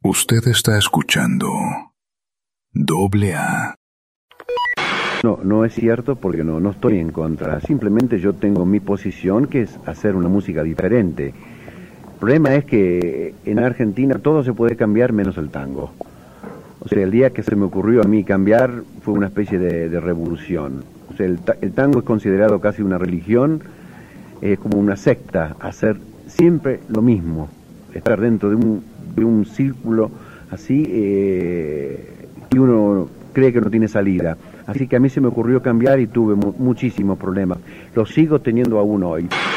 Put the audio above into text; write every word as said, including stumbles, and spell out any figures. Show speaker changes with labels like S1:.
S1: Usted está escuchando Doble A.
S2: No, no es cierto porque no, no estoy en contra. Simplemente yo tengo mi posición, que es hacer una música diferente. El problema es que en Argentina todo se puede cambiar menos el tango. O sea, el día que se me ocurrió a mí cambiar fue una especie de, de revolución. O sea, el, el tango es considerado casi una religión, es como una secta, hacer siempre lo mismo, estar dentro de un, de un círculo así eh, que uno cree que no tiene salida. Así que a mí se me ocurrió cambiar y tuve mu muchísimos problemas. Los sigo teniendo aún hoy.